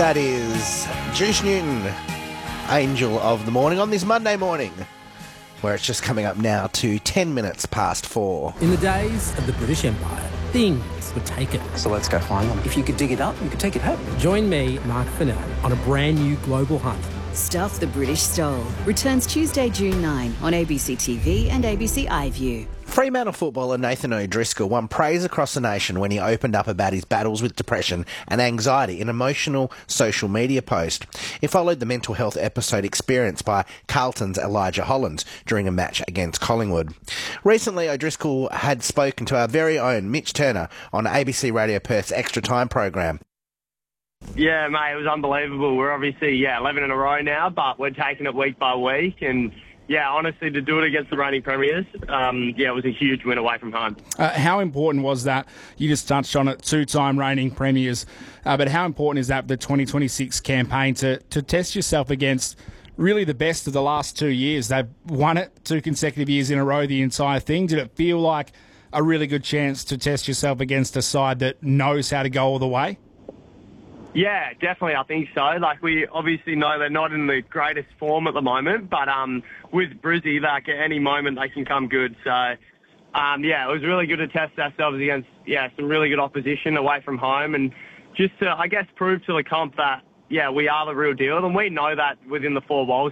That is Juice Newton, Angel of the Morning, on this Monday morning, where it's just coming up now to 10 minutes past 4. In the days of the British Empire, things were taken. So let's go find them. If you could dig it up, you could take it home. Join me, Mark Fennell, on a brand new global hunt. Stuff the British Stole returns Tuesday, June 9 on ABC TV and ABC iView. Fremantle footballer Nathan O'Driscoll won praise across the nation when he opened up about his battles with depression and anxiety in an emotional social media post. It followed the mental health episode experienced by Carlton's Elijah Hollands during a match against Collingwood. Recently, O'Driscoll had spoken to our very own Mitch Turner on ABC Radio Perth's Extra Time program. Yeah, mate, it was unbelievable. We're obviously, 11 in a row now, but we're taking it week by week. And, honestly, to do it against the reigning premiers, it was a huge win away from home. How important was that? You just touched on it, two-time reigning premiers. But how important is that, the 2026 campaign, to test yourself against really the best of the last 2 years? They've won it 2 consecutive years in a row, the entire thing. Did it feel like a really good chance to test yourself against a side that knows how to go all the way? Yeah, definitely, I think so. Like, we obviously know they're not in the greatest form at the moment, but with Brizzy, like, at any moment they can come good. So, it was really good to test ourselves against, some really good opposition away from home, and just to, I guess, prove to the comp that, we are the real deal. And we know that within the 4 walls.